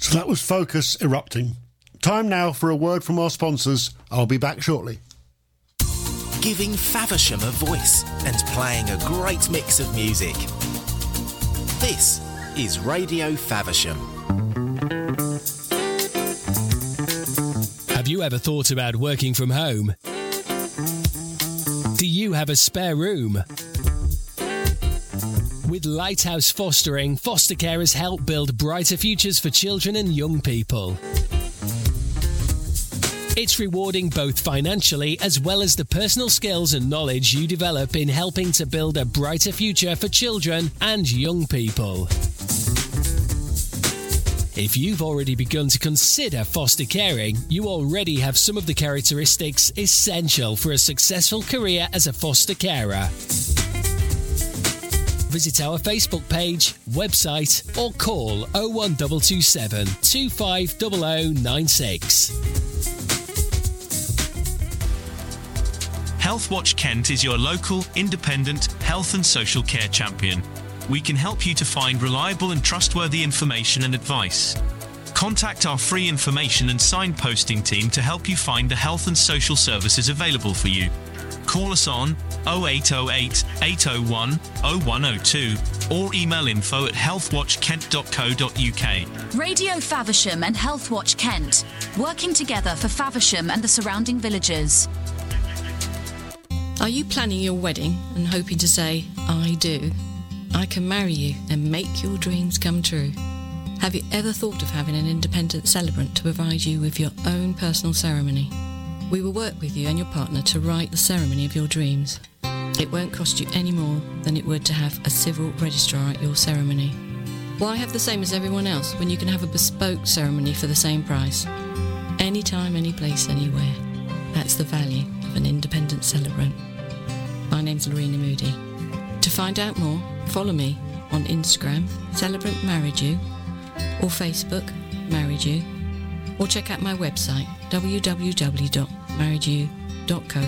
So that was Focus Erupting. Time now for a word from our sponsors. I'll be back shortly. Giving Faversham a voice and playing a great mix of music. This is Radio Faversham. Have you ever thought about working from home? Do you have a spare room? With Lighthouse Fostering, foster carers help build brighter futures for children and young people. It's rewarding both financially as well as the personal skills and knowledge you develop in helping to build a brighter future for children and young people. If you've already begun to consider foster caring, you already have some of the characteristics essential for a successful career as a foster carer. Visit our Facebook page, website or call 01227 250096. Healthwatch Kent is your local, independent health and social care champion. We can help you to find reliable and trustworthy information and advice. Contact our free information and signposting team to help you find the health and social services available for you. Call us on 0808 801 0102 or email info@healthwatchkent.co.uk. Radio Faversham and Healthwatch Kent, working together for Faversham and the surrounding villages. Are you planning your wedding and hoping to say, I do? I can marry you and make your dreams come true. Have you ever thought of having an independent celebrant to provide you with your own personal ceremony? We will work with you and your partner to write the ceremony of your dreams. It won't cost you any more than it would to have a civil registrar at your ceremony. Why have the same as everyone else when you can have a bespoke ceremony for the same price? Anytime, any place, anywhere. That's the value of an independent celebrant. My name's Lorena Moody. To find out more, follow me on Instagram, Celebrant Married You, or Facebook, Married You, or check out my website, www.marriedyou.co.uk.